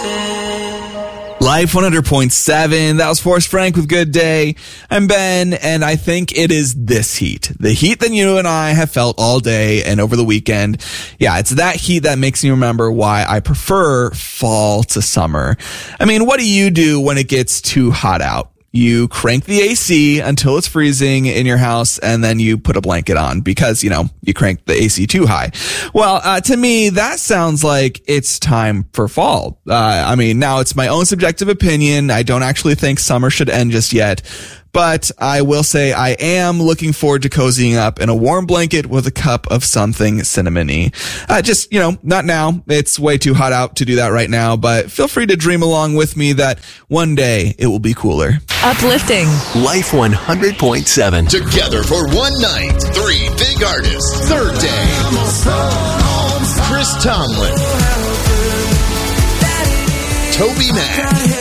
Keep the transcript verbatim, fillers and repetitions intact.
Life one hundred point seven. That was Forrest Frank with Good Day. I'm Ben, and I think it is this heat. The heat that you and I have felt all day and over the weekend. Yeah, it's that heat that makes me remember why I prefer fall to summer. I mean, what do you do when it gets too hot out? You crank the A C until it's freezing in your house, and then you put a blanket on because, you know, you cranked the A C too high. Well, uh, to me, that sounds like it's time for fall. Uh, I mean, now it's my own subjective opinion. I don't actually think summer should end just yet. But I will say I am looking forward to cozying up in a warm blanket with a cup of something cinnamony. Uh, just, you know, not now. It's way too hot out to do that right now, but feel free to dream along with me that one day it will be cooler. Uplifting. Life one hundred point seven. Together for one night. Three big artists. Third day. Chris Tomlin. Toby Mac.